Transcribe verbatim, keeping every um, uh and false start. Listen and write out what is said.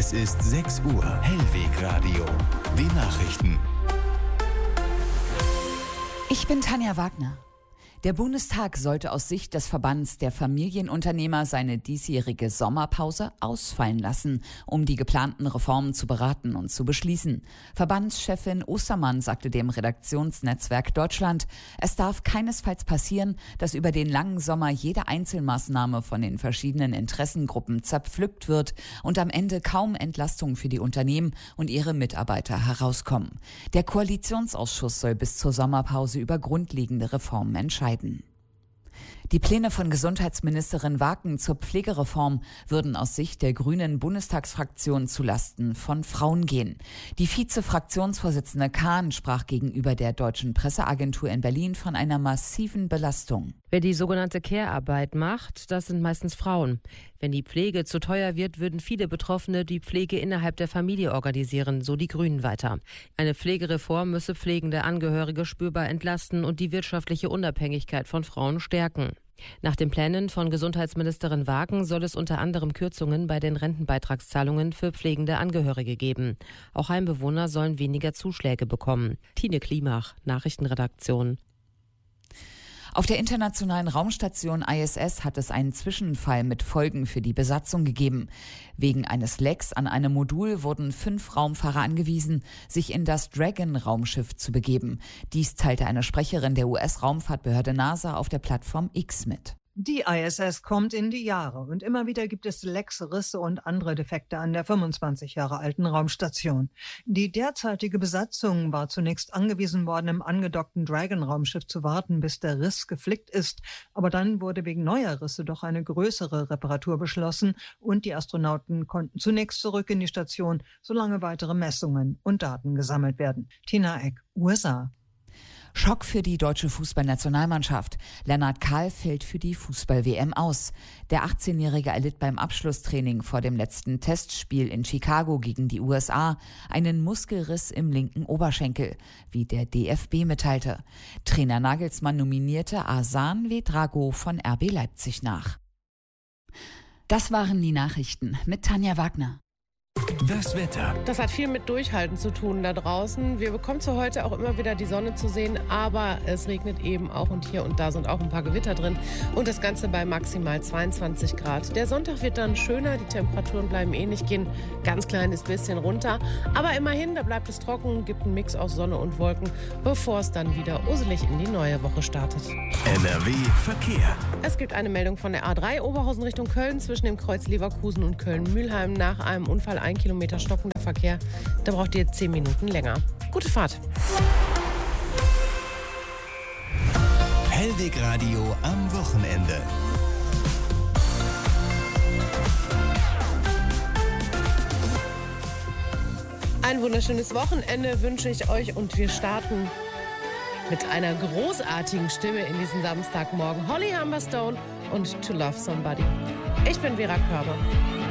Es ist sechs Uhr. Hellweg Radio. Die Nachrichten. Ich bin Tanja Wagner. Der Bundestag sollte aus Sicht des Verbands der Familienunternehmer seine diesjährige Sommerpause ausfallen lassen, um die geplanten Reformen zu beraten und zu beschließen. Verbandschefin Ostermann sagte dem Redaktionsnetzwerk Deutschland, es darf keinesfalls passieren, dass über den langen Sommer jede Einzelmaßnahme von den verschiedenen Interessengruppen zerpflückt wird und am Ende kaum Entlastung für die Unternehmen und ihre Mitarbeiter herauskommen. Der Koalitionsausschuss soll bis zur Sommerpause über grundlegende Reformen entscheiden. Die Pläne von Gesundheitsministerin Waken zur Pflegereform würden aus Sicht der grünen Bundestagsfraktion zulasten von Frauen gehen. Die Vize-Fraktionsvorsitzende Kahn sprach gegenüber der Deutschen Presseagentur in Berlin von einer massiven Belastung. Wer die sogenannte Care-Arbeit macht, das sind meistens Frauen. Wenn die Pflege zu teuer wird, würden viele Betroffene die Pflege innerhalb der Familie organisieren, so die Grünen weiter. Eine Pflegereform müsse pflegende Angehörige spürbar entlasten und die wirtschaftliche Unabhängigkeit von Frauen stärken. Nach den Plänen von Gesundheitsministerin Waken soll es unter anderem Kürzungen bei den Rentenbeitragszahlungen für pflegende Angehörige geben. Auch Heimbewohner sollen weniger Zuschläge bekommen. Tine Klimach, Nachrichtenredaktion. Auf der internationalen Raumstation I S S hat es einen Zwischenfall mit Folgen für die Besatzung gegeben. Wegen eines Lecks an einem Modul wurden fünf Raumfahrer angewiesen, sich in das Dragon-Raumschiff zu begeben. Dies teilte eine Sprecherin der U S-Raumfahrtbehörde NASA auf der Plattform X mit. Die I S S kommt in die Jahre und immer wieder gibt es Lecks, Risse und andere Defekte an der fünfundzwanzig Jahre alten Raumstation. Die derzeitige Besatzung war zunächst angewiesen worden, im angedockten Dragon-Raumschiff zu warten, bis der Riss geflickt ist. Aber dann wurde wegen neuer Risse doch eine größere Reparatur beschlossen und die Astronauten konnten zunächst zurück in die Station, solange weitere Messungen und Daten gesammelt werden. Tina Eck, U S A. Schock für die deutsche Fußballnationalmannschaft. Lennart Kahl fällt für die Fußball-W M aus. Der achtzehnjährige erlitt beim Abschlusstraining vor dem letzten Testspiel in Chicago gegen die U S A einen Muskelriss im linken Oberschenkel, wie der D F B mitteilte. Trainer Nagelsmann nominierte Arslan Vedrago von R B Leipzig nach. Das waren die Nachrichten mit Tanja Wagner. Das Wetter. Das hat viel mit Durchhalten zu tun da draußen. Wir bekommen zu heute auch immer wieder die Sonne zu sehen, aber es regnet eben auch und hier und da sind auch ein paar Gewitter drin. Und das Ganze bei maximal zweiundzwanzig Grad. Der Sonntag wird dann schöner, die Temperaturen bleiben ähnlich, gehen ganz kleines bisschen runter. Aber immerhin, da bleibt es trocken, gibt einen Mix aus Sonne und Wolken, bevor es dann wieder uselig in die neue Woche startet. N R W Verkehr. Es gibt eine Meldung von der A drei Oberhausen Richtung Köln zwischen dem Kreuz Leverkusen und Köln-Mühlheim nach einem Unfall ein Kilometer stockender Verkehr. Da braucht ihr zehn Minuten länger. Gute Fahrt. Hellweg Radio am Wochenende. Ein wunderschönes Wochenende wünsche ich euch und wir starten mit einer großartigen Stimme in diesen Samstagmorgen. Holly Humberstone und To Love Somebody. Ich bin Vera Körber.